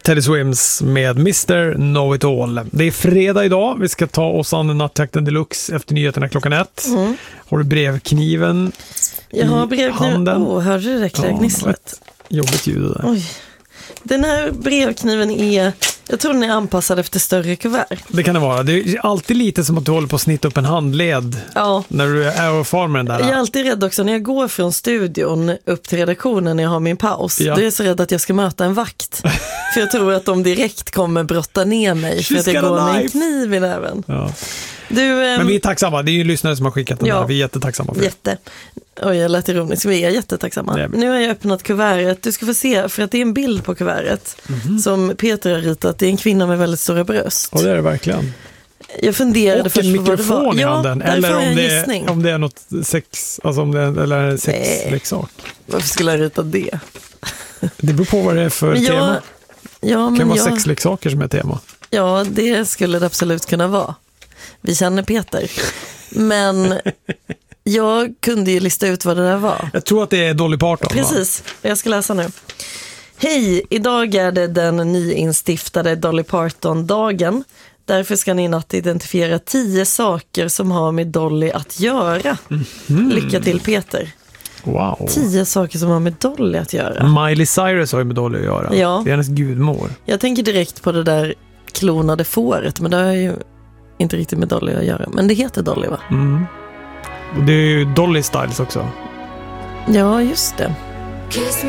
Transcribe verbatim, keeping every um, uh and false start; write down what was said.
Teddy Swims med mister Know It All. Det är fredag idag. Vi ska ta oss an Nattjakten Deluxe efter nyheterna klockan ett. Mm. Har du brevkniven Jag har i brevkniven. handen? Åh, hörde du det där gnisslet? Ja, jobbigt ljud där. Oj. Den här brevkniven är, jag tror den är anpassad efter större kuvert. Det kan det vara. Det är alltid lite som att du håller på att snitta upp en handled. Ja. När du är och far med den där. Jag är alltid rädd också när jag går från studion upp till redaktionen när jag har min paus. Ja. Då är jag så rädd att jag ska möta en vakt. För jag tror att de direkt kommer brotta ner mig för att jag går med en kniv i näven. Ja. Du, ähm, Men vi är tacksamma. Det är ju lyssnare som har skickat den ja, där. Vi är jättetacksamma för det. Jätte. Oj, jag lät ironisk. Vi är jättetacksamma. Nej. Nu har jag öppnat kuvertet. Du ska få se, för att det är en bild på kuvertet mm-hmm. som Peter har ritat. Det är en kvinna med väldigt stora bröst. Ja, det är det verkligen. Jag funderade och först en på vad det var. I handen. Ja, eller om det, är, om det är något sex, alltså om det är, eller en sexleksak. Varför skulle jag rita det? Det beror på vad det är för men jag, tema. Ja, det kan vara jag, sexleksaker som är tema. Ja, det skulle det absolut kunna vara. Vi känner Peter. Men jag kunde ju lista ut vad det där var. Jag tror att det är Dolly Parton. Precis, va? Jag ska läsa nu. Hej, idag är det den nyinstiftade Dolly Parton-dagen. Därför ska ni i natt identifiera tio saker som har med Dolly att göra. Mm-hmm. Lycka till, Peter. Wow. Tio saker som har med Dolly att göra. Miley Cyrus har ju med Dolly att göra. Ja. Det är hennes gudmor. Jag tänker direkt på det där klonade fåret, men det har ju inte riktigt med Dolly att göra. Men det heter Dolly, va? Mm. Och det är ju Dolly Styles också. Ja, just det.